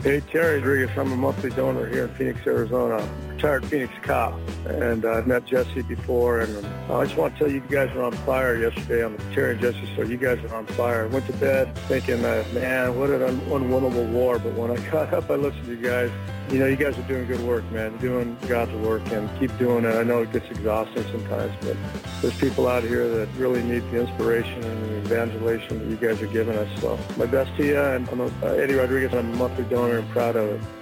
Hey, Terry Rodriguez. I'm a monthly donor here in Phoenix, Arizona. Retired Phoenix cop. And I've met Jesse before. And I just want to tell you, you guys were on fire yesterday on the Terry and Jesse show. You guys are on fire. I went to bed thinking, man, what an unwinnable war. But when I got up, I listened to you guys. You know, you guys are doing good work, man. Doing God's work, and keep doing it. I know it gets exhausting sometimes, but there's people out here that really need the inspiration and the evangelization that you guys are giving us. So my best to you, and I'm Eddie Rodriguez. I'm a monthly donor and proud of it.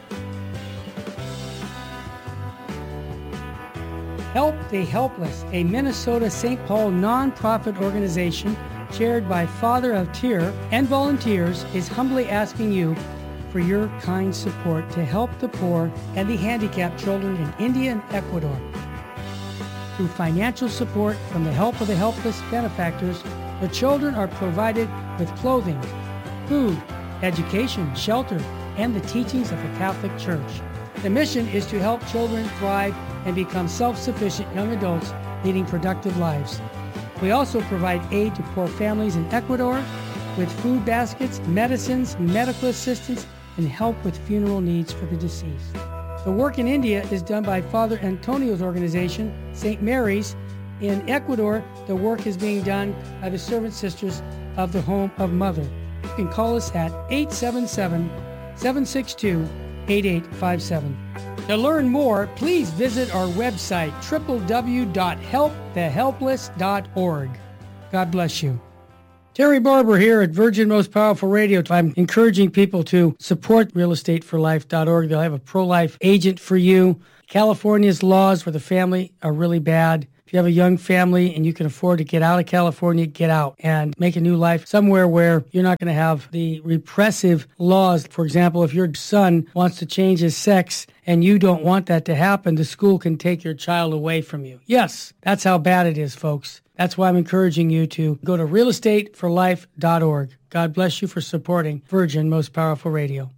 Help the Helpless, a Minnesota St. Paul nonprofit organization chaired by Father of Tyr and volunteers, is humbly asking you for your kind support to help the poor and the handicapped children in India and Ecuador. Through financial support from the Help of the Helpless benefactors, the children are provided with clothing, food, education, shelter, and the teachings of the Catholic Church. The mission is to help children thrive and become self-sufficient young adults leading productive lives. We also provide aid to poor families in Ecuador with food baskets, medicines, medical assistance, and help with funeral needs for the deceased. The work in India is done by Father Antonio's organization, St. Mary's. In Ecuador, the work is being done by the Servant Sisters of the Home of Mother. You can call us at 877-762-8857. To learn more, please visit our website, www.helpthehelpless.org. God bless you. Terry Barber here at Virgin Most Powerful Radio. I'm encouraging people to support realestateforlife.org. They'll have a pro-life agent for you. California's laws for the family are really bad. If you have a young family and you can afford to get out of California, get out and make a new life somewhere where you're not going to have the repressive laws. For example, if your son wants to change his sex and you don't want that to happen, the school can take your child away from you. Yes, that's how bad it is, folks. That's why I'm encouraging you to go to realestateforlife.org. God bless you for supporting Virgin Most Powerful Radio.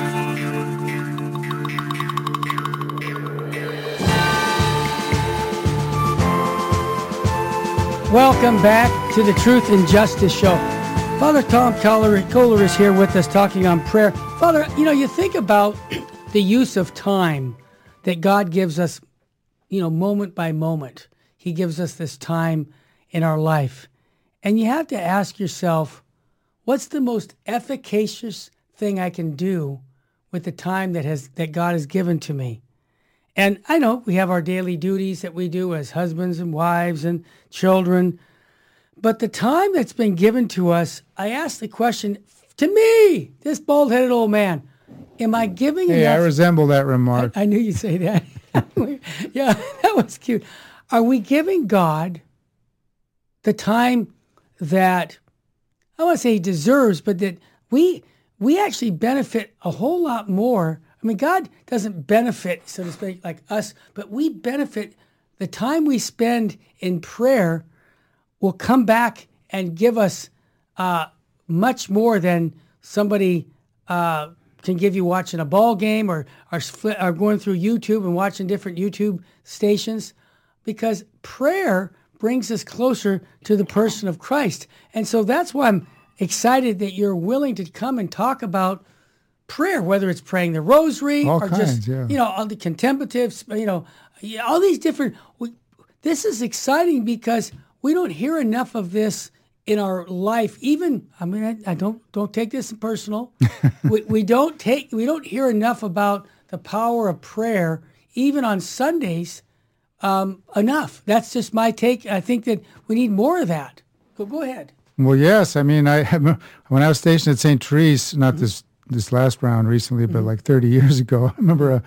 Welcome back to the Truth and Justice Show. Father Tom Kohler is here with us talking on prayer. Father, you think about the use of time that God gives us, moment by moment. He gives us this time in our life. And you have to ask yourself, what's the most efficacious thing I can do with the time that God has given to me? And I know we have our daily duties that we do as husbands and wives and children, but the time that's been given to us, I ask the question, to me, this bald-headed old man, am I giving enough? I resemble that remark. I knew you'd say that. Yeah, that was cute. Are we giving God the time that, I want to say he deserves, but that we actually benefit a whole lot more? I mean, God doesn't benefit, so to speak, like us, but we benefit. The time we spend in prayer will come back and give us much more than somebody can give you watching a ball game or going through YouTube and watching different YouTube stations, because prayer brings us closer to the person of Christ. And so that's why I'm excited that you're willing to come and talk about prayer, whether it's praying the rosary all or kinds, just, all the contemplatives, all these different, this is exciting because we don't hear enough of this in our life. Even, I don't take this personal. we don't hear enough about the power of prayer, even on Sundays, enough. That's just my take. I think that we need more of that. Go ahead. Well, yes. When I was stationed at St. Therese, not this last round recently, but like 30 years ago, I remember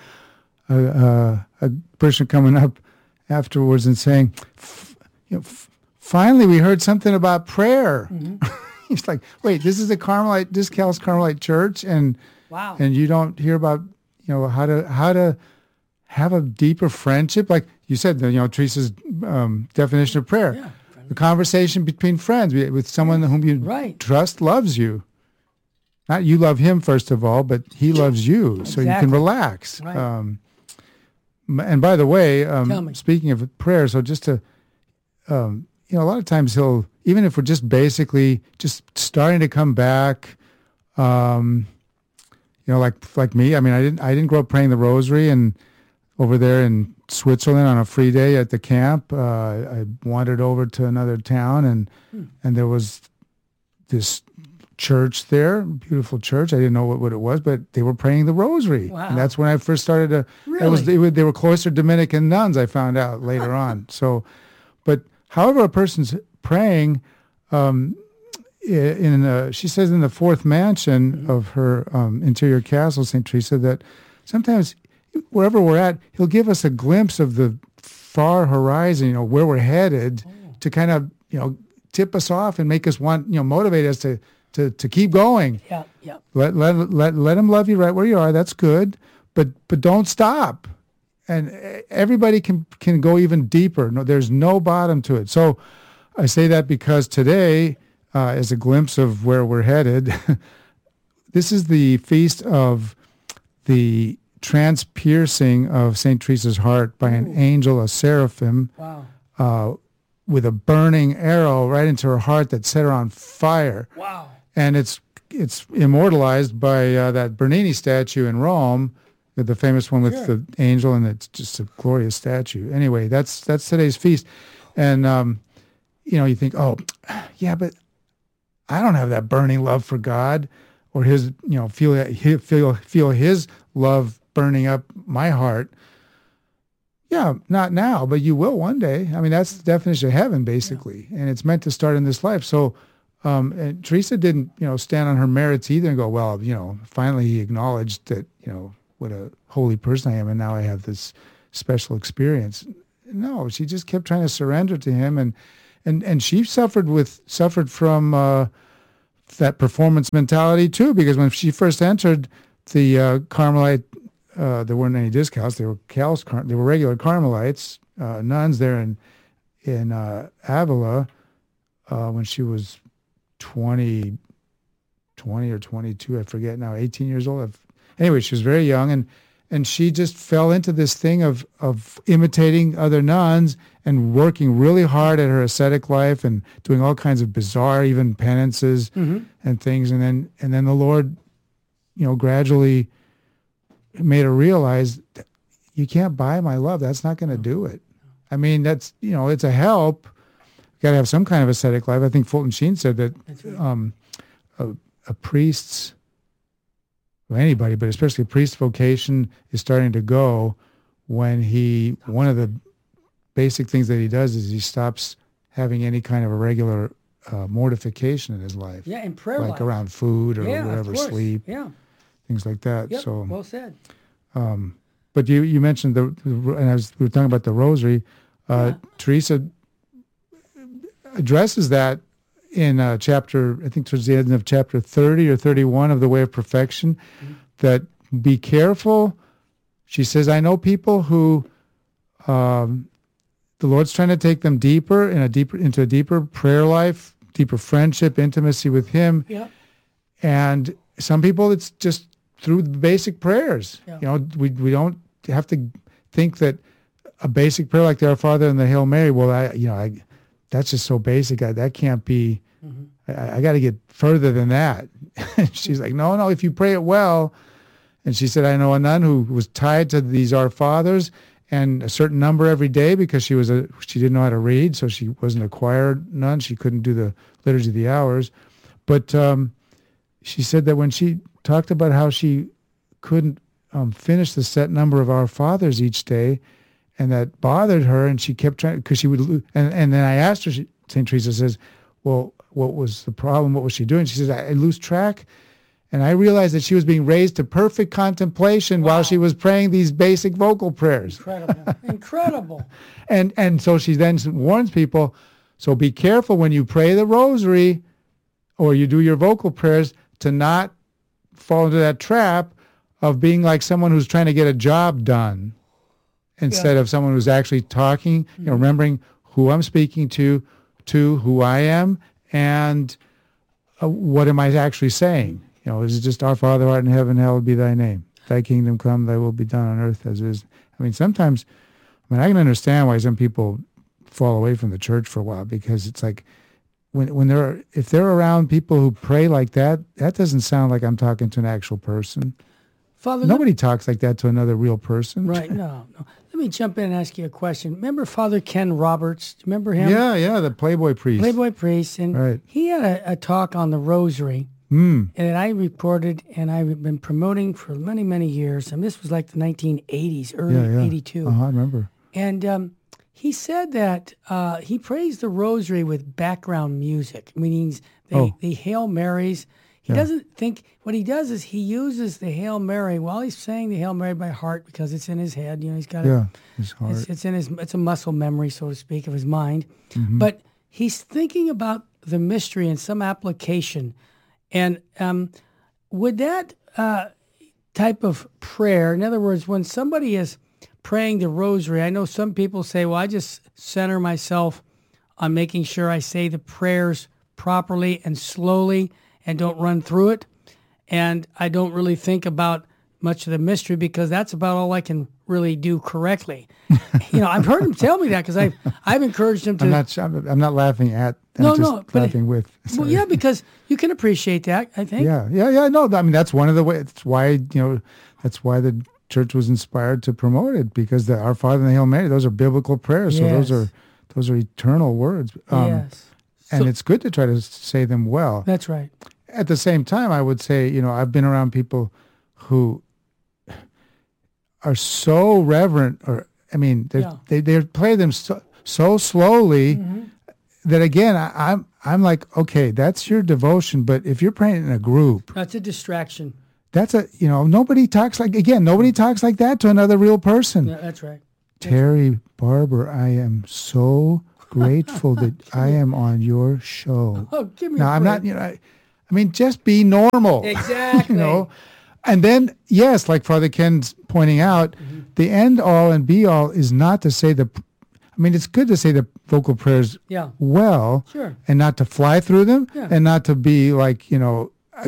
a person coming up afterwards and saying, finally we heard something about prayer. He's like, wait, this is a Cal's Carmelite church, and wow, and you don't hear about how to have a deeper friendship, like you said, Teresa's definition of prayer. Yeah. The conversation between friends with someone whom you trust loves you. Not you love him, first of all, but he loves you, exactly. so you can relax. Right. And by the way, speaking of prayer, so just to, a lot of times even if we're just basically just starting to come back, like me. I mean, I didn't grow up praying the rosary, and over there in Switzerland on a free day at the camp, I wandered over to another town, and there was this church there, beautiful church. I didn't know what it was, but they were praying the rosary. Wow. And that's when I first started to, Really? they were cloistered Dominican nuns, I found out later on. So, but however a person's praying, she says in the fourth mansion of her interior castle, St. Teresa, that sometimes wherever we're at, he'll give us a glimpse of the far horizon, where we're headed, to kind of, tip us off and make us want, motivate us to keep going. Yeah, yeah. Let him love you right where you are. That's good, but don't stop. And everybody can go even deeper. No, there's no bottom to it. So I say that because today, as a glimpse of where we're headed, this is the feast of the transpiercing of St. Teresa's heart by an angel, a seraphim. Wow. With a burning arrow right into her heart that set her on fire. Wow. And it's immortalized by that Bernini statue in Rome, the famous one with the angel, and it's just a glorious statue. Anyway, that's today's feast. And, you think, oh, yeah, but I don't have that burning love for God, or his, feel his love burning up my heart. Yeah, not now, but you will one day. I mean, that's the definition of heaven, basically, and it's meant to start in this life. So, and Teresa didn't, stand on her merits either and go, well, finally he acknowledged that, what a holy person I am, and now I have this special experience. No, she just kept trying to surrender to him, and she suffered from that performance mentality too, because when she first entered the Carmelite. There weren't any discounts. They were they were regular Carmelites, nuns there in Avila when she was 20 or 22, I forget now, 18 years old. Anyway, she was very young, and she just fell into this thing of imitating other nuns and working really hard at her ascetic life and doing all kinds of bizarre, even penances and things. And then the Lord, gradually made her realize that you can't buy my love. That's not going to do it. I mean, that's, it's a help. You got to have some kind of ascetic life. I think Fulton Sheen said that a priest's, well, anybody, but especially a priest's vocation is starting to go when one of the basic things that he does is he stops having any kind of a regular mortification in his life. Yeah, in prayer like life. Around food or whatever, sleep. Yeah. Things like that. Yep, So well said. But you mentioned we were talking about the rosary. Teresa addresses that in chapter, I think towards the end of chapter 30 or 31 of the Way of Perfection, that be careful. She says, I know people who the Lord's trying to take them deeper into a deeper prayer life, deeper friendship, intimacy with Him. Yeah. And some people, it's just through the basic prayers. Yeah. We don't have to think that a basic prayer like the Our Father and the Hail Mary, that's just so basic. That can't be, I got to get further than that. She's like, no, if you pray it well. And she said, I know a nun who was tied to these Our Fathers and a certain number every day because she didn't know how to read, so she wasn't a choir nun. She couldn't do the Liturgy of the Hours. But she said that when she talked about how she couldn't finish the set number of Our Fathers each day, and that bothered her, and she kept trying, because she would, and then I asked her, St. Teresa says, well, what was the problem? What was she doing? She says, I lose track, and I realized that she was being raised to perfect contemplation while she was praying these basic vocal prayers. Incredible. And so she then warns people, so be careful when you pray the rosary or you do your vocal prayers to not fall into that trap of being like someone who's trying to get a job done instead of someone who's actually talking, remembering who I'm speaking to who I am, and what am I actually saying? Is it just Our Father art in heaven, hallowed be thy name. Thy kingdom come, thy will be done on earth as it is. I mean, sometimes, I can understand why some people fall away from the church for a while, because it's like if they're around people who pray like that, that doesn't sound like I'm talking to an actual person. Father, nobody talks like that to another real person. Right? No. Let me jump in and ask you a question. Remember Father Ken Roberts? Do you remember him? Yeah, the Playboy priest. Playboy priest, and right. He had a talk on the Rosary. And I reported, and I've been promoting for many, many years. And this was like the 1980s, early 82. I remember. And he said that he prays the Rosary with background music, meaning the Hail Marys. He doesn't think, what he does is he uses the Hail Mary while he's saying the Hail Mary by heart because it's in his head. He's got his heart. It's a muscle memory, so to speak, of his mind. Mm-hmm. But he's thinking about the mystery and some application. And would that type of prayer, in other words, when somebody is praying the Rosary, I know some people say, well, I just center myself on making sure I say the prayers properly and slowly and don't run through it. And I don't really think about much of the mystery because that's about all I can really do correctly. I've heard him tell me that because I've encouraged him to. I'm not laughing at. Laughing with. Well, yeah, because you can appreciate that, I think. Yeah. No, I mean that's one of the ways. It's why that's why the church was inspired to promote it because the Our Father and the Hail Mary, those are biblical prayers, so those are eternal words. Yes. And it's good to try to say them well. That's right. At the same time, I would say, I've been around people who are so reverent, they play them so slowly that again, I'm like, okay, that's your devotion, but if you're praying in a group, that's a distraction. That's nobody talks like that to another real person. Yeah, that's right. Terry Barber, I am so grateful that I am on your show. Oh, give me now, a I'm break. not, just be normal. Exactly. And then, yes, like Father Ken's pointing out, the end all and be all is not to say it's good to say the vocal prayers well, sure, and not to fly through them, and not to be like, I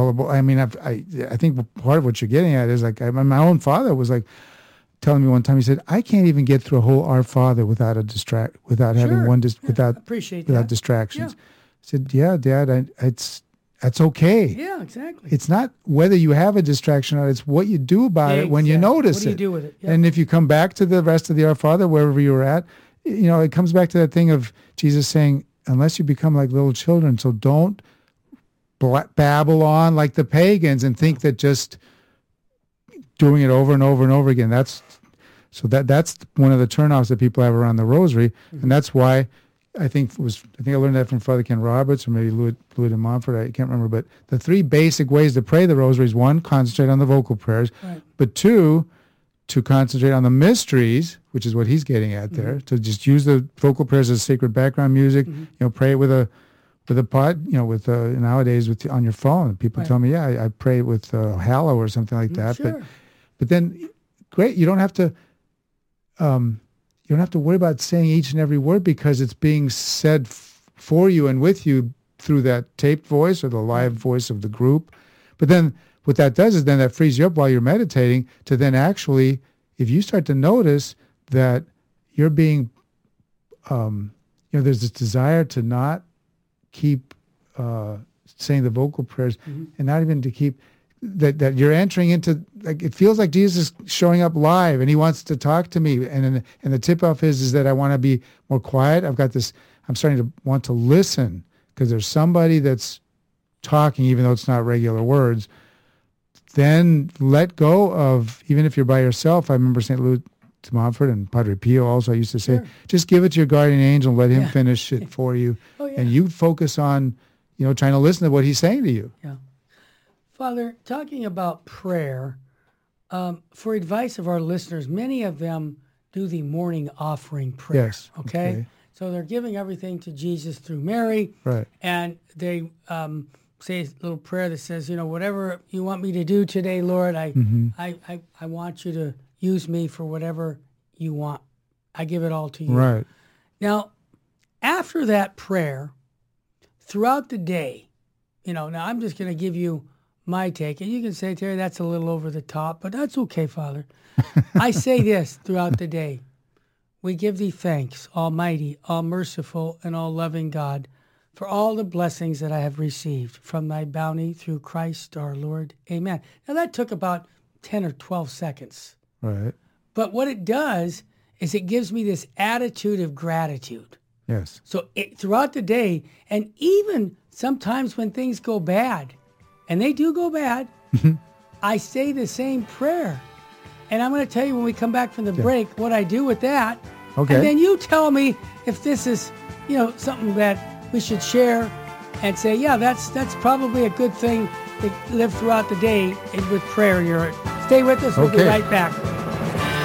think part of what you're getting at is like, my own father was like, telling me one time, he said, I can't even get through a whole Our Father without having one, without distractions. Yeah. I said, yeah, Dad, that's okay. Yeah, exactly. It's not whether you have a distraction or it's what you do about it when you notice it. What do you do with it? Yeah. And if you come back to the rest of the Our Father, wherever you were at, it comes back to that thing of Jesus saying, unless you become like little children, so don't babble on like the pagans and think that just doing it over and over and over again. That's one of the turnoffs that people have around the Rosary, and that's why I think I learned that from Father Ken Roberts or maybe Louis de Montfort. I can't remember, but the three basic ways to pray the Rosary is one, concentrate on the vocal prayers, but two, to concentrate on the mysteries, which is what he's getting at there. To just use the vocal prayers as sacred background music. Pray it with a pod, nowadays on your phone. People tell me, I pray with Hallow or something like that. Sure. But then, great, you don't have to worry about saying each and every word because it's being said for you and with you through that taped voice or the live voice of the group. But then what that does is then that frees you up while you're meditating to then actually, if you start to notice that you're being, there's this desire to not keep saying the vocal prayers and not even to keep, that you're entering into, like, it feels like Jesus is showing up live and he wants to talk to me. And the tip off is that I want to be more quiet. I'm starting to want to listen because there's somebody that's talking, even though it's not regular words. Then let go of, even if you're by yourself. I remember St. Louis de Montfort and Padre Pio also used to say, just give it to your guardian angel and let him finish it for you. And you focus on, trying to listen to what he's saying to you. Yeah. Father, talking about prayer, for advice of our listeners, many of them do the morning offering prayer. Yes. Okay? So they're giving everything to Jesus through Mary. Right. And they say a little prayer that says, whatever you want me to do today, Lord, I want you to use me for whatever you want. I give it all to you. Right. Now, after that prayer, throughout the day, now I'm just going to give you my take. And you can say, Terry, that's a little over the top, but that's okay, Father. I say this throughout the day. We give thee thanks, Almighty, all merciful, and all loving God, for all the blessings that I have received from thy bounty through Christ our Lord. Amen. Now that took about 10 or 12 seconds. Right. But what it does is it gives me this attitude of gratitude. Yes. So throughout the day, and even sometimes when things go bad, and they do go bad, I say the same prayer. And I'm going to tell you when we come back from the break what I do with that. Okay. And then you tell me if this is, something that we should share and say, yeah, that's probably a good thing to live throughout the day with prayer. Stay with us. We'll be right back.